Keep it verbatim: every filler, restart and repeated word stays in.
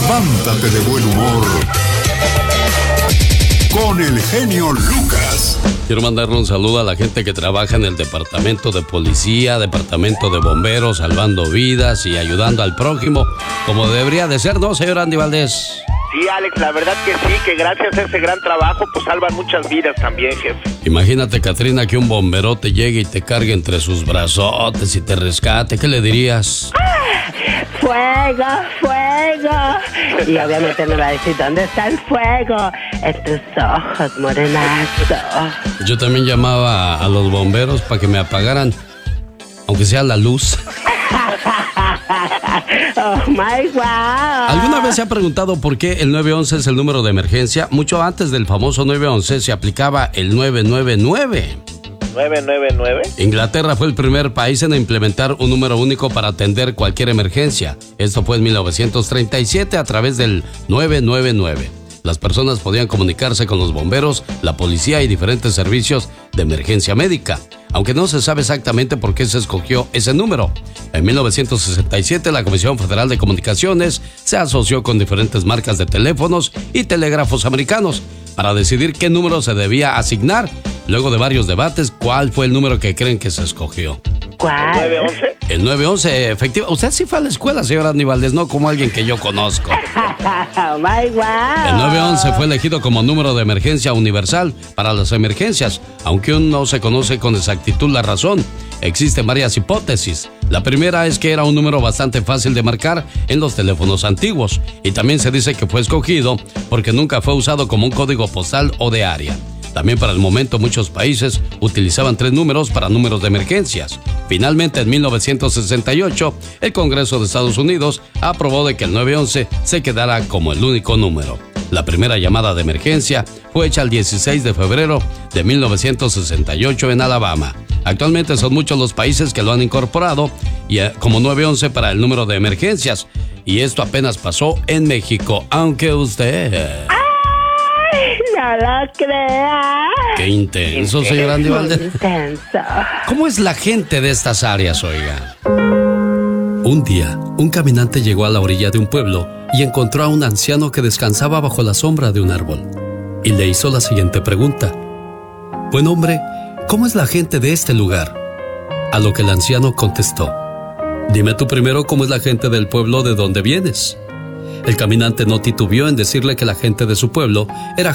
levántate de buen humor con el genio Lucas. Quiero mandarle un saludo a la gente que trabaja en el departamento de policía, departamento de bomberos, salvando vidas y ayudando al prójimo, como debería de ser, ¿no, señor Andy Valdés? Sí, Alex, la verdad que sí, que gracias a ese gran trabajo, pues salvan muchas vidas también, jefe. Imagínate, Catrina, que un bomberote llegue y te cargue entre sus brazotes y te rescate. ¿Qué le dirías? ¡Fuego, fuego! Y obviamente me va a decir, ¿dónde está el fuego? En tus ojos, morenazo. Yo también llamaba a los bomberos para que me apagaran, aunque sea la luz. ¡Oh, my wow! ¿Alguna vez se ha preguntado por qué el nueve once es el número de emergencia? Mucho antes del famoso nueve once se aplicaba el nueve nueve nueve. ¿nueve nueve nueve? Inglaterra fue el primer país en implementar un número único para atender cualquier emergencia. Esto fue en mil novecientos treinta y siete a través del nueve nueve nueve. Las personas podían comunicarse con los bomberos, la policía y diferentes servicios de emergencia médica, aunque no se sabe exactamente por qué se escogió ese número. En mil novecientos sesenta y siete, la Comisión Federal de Comunicaciones se asoció con diferentes marcas de teléfonos y telégrafos americanos para decidir qué número se debía asignar. Luego de varios debates, ¿cuál fue el número que creen que se escogió? ¿Cuál? ¿El nueve once? El nueve once, efectivo. Usted sí fue a la escuela, señor Andy Valdés, no como alguien que yo conozco. ¡Oh, my wow! El nueve once fue elegido como número de emergencia universal para las emergencias, aunque aún no se conoce con exactitud la razón. Existen varias hipótesis. La primera es que era un número bastante fácil de marcar en los teléfonos antiguos, y también se dice que fue escogido porque nunca fue usado como un código postal o de área. También para el momento muchos países utilizaban tres números para números de emergencias. Finalmente, en mil novecientos sesenta y ocho, el Congreso de Estados Unidos aprobó de que el nueve once se quedara como el único número. La primera llamada de emergencia fue hecha el dieciséis de febrero de mil novecientos sesenta y ocho en Alabama. Actualmente son muchos los países que lo han incorporado y, eh, como nueve once para el número de emergencias. Y esto apenas pasó en México, aunque usted... ¡No lo creas! ¡Qué intenso, señor Andy Valdés! Intenso. ¿Cómo es la gente de estas áreas, oiga? Un día, un caminante llegó a la orilla de un pueblo y encontró a un anciano que descansaba bajo la sombra de un árbol. Y le hizo la siguiente pregunta. Buen hombre, ¿cómo es la gente de este lugar? A lo que el anciano contestó. Dime tú primero cómo es la gente del pueblo de donde vienes. El caminante no titubeó en decirle que la gente de su pueblo era